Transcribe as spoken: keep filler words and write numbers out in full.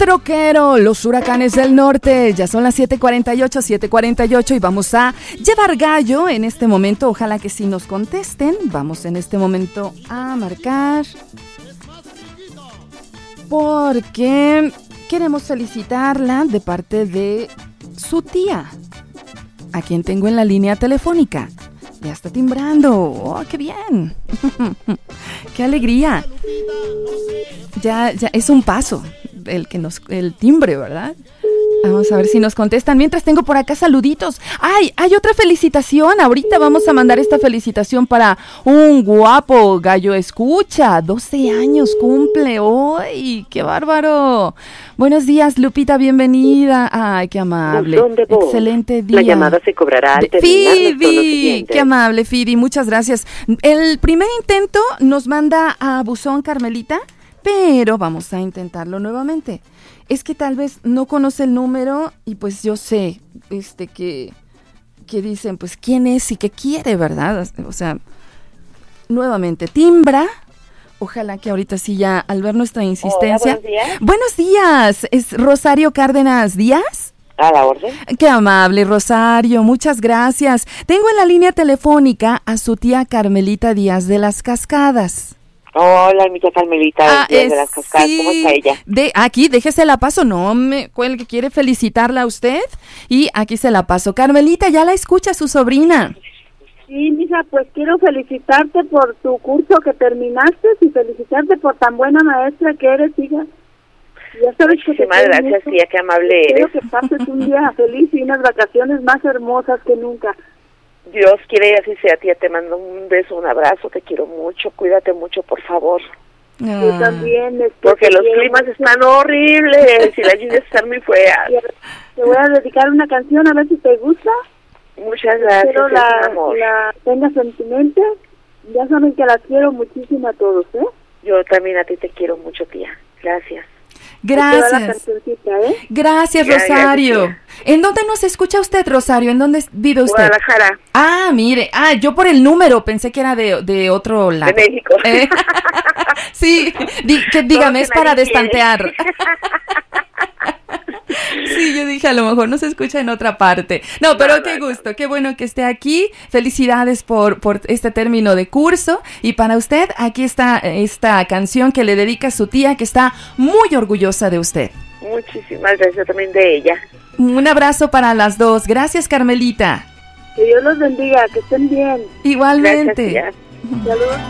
troquero, los huracanes del norte. Ya son las siete cuarenta y ocho, siete cuarenta y ocho y vamos a llevar gallo en este momento. Ojalá que sí nos contesten. Vamos en este momento a marcar porque queremos felicitarla de parte de su tía, a quien tengo en la línea telefónica. Ya está timbrando. ¡Oh, qué bien! ¡Qué alegría! Ya, ya es un paso el que nos, el timbre, ¿verdad? Vamos a ver si nos contestan. Mientras tengo por acá saluditos. ¡Ay! Hay otra felicitación. Ahorita vamos a mandar esta felicitación para un guapo gallo escucha. doce años cumple hoy. ¡Qué bárbaro! Buenos días, Lupita, bienvenida. ¡Ay, qué amable! Excelente día. La llamada se cobrará al terminar los tonos siguientes. ¡Qué amable, Fidi! Muchas gracias. El primer intento nos manda a buzón Carmelita, pero vamos a intentarlo nuevamente. Es que tal vez no conoce el número y pues yo sé este que, que dicen pues quién es y qué quiere, ¿verdad? O sea, nuevamente, timbra. Ojalá que ahorita sí ya, al ver nuestra insistencia. Hola, buenos días. Buenos días, ¿es Rosario Cárdenas Díaz? A la orden. Qué amable, Rosario, muchas gracias. Tengo en la línea telefónica a su tía Carmelita Díaz de las Cascadas. Hola, mi tía Carmelita Ah, Díaz es, de las Cascadas, sí, ¿cómo está ella? De, aquí, déjese la paso, no me cuelgue, quiere felicitarla a usted y aquí se la paso. Carmelita, ya la escucha su sobrina. Sí, mija, pues quiero felicitarte por tu curso que terminaste y felicitarte por tan buena maestra que eres, hija. Ya sabes que te Muchísimas gracias, tía, qué amable Espero eres. que pases un día feliz y unas vacaciones más hermosas que nunca. Dios quiere y así sea, tía, te mando un beso, un abrazo, te quiero mucho, cuídate mucho, por favor. Ah. Yo también. Este, Porque los quiero climas mucho. están horribles y las lluvias están muy feas. Te voy a dedicar una canción a ver si te gusta. Muchas gracias, Espero es la, un amor. la tengas en tu mente. Ya saben que las quiero muchísimo a todos, ¿eh? Yo también a ti te quiero mucho, tía. Gracias. Ahí te va la Gracias. cancioncita, ¿eh? Gracias, Ya, Rosario. gracias. ¿En dónde nos escucha usted, Rosario? ¿En dónde vive usted? Guadalajara, Ah, mire, ah, yo por el número pensé que era de, de otro lado. de México. Eh, sí, di- que dígame, que es para nadie quiere. destantear. Sí, yo dije, a lo mejor no se escucha en otra parte. No, pero No, qué no, gusto, qué bueno que esté aquí. Felicidades por, por este término de curso. Y para usted, aquí está esta canción que le dedica a su tía, que está muy orgullosa de usted. Muchísimas gracias también de ella. Un abrazo para las dos. Gracias, Carmelita. Que Dios los bendiga, que estén bien. Igualmente. Gracias, tía. Saludos.